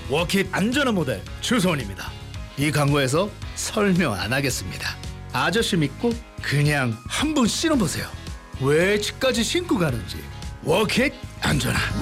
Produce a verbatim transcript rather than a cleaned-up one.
워킷 안전한 모델 주소원입니다. 이 광고에서 설명 안 하겠습니다. 아저씨 믿고 그냥 한번 신어보세요. 왜 집까지 신고 가는지. 워킷 안전한